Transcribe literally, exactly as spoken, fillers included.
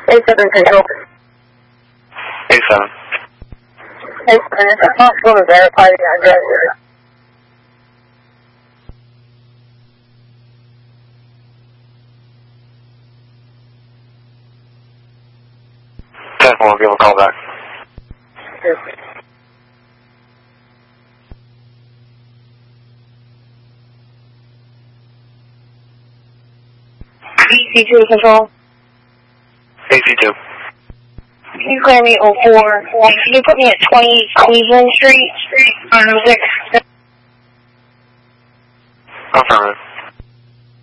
A seven Central. A seven. A seven, is it possible to verify the address? ten four, give a call back. Yes. A C two Control. A C two. Can you clear me oh four? Can you put me at twenty Cleveland Street? Street, oh six. Affirmative.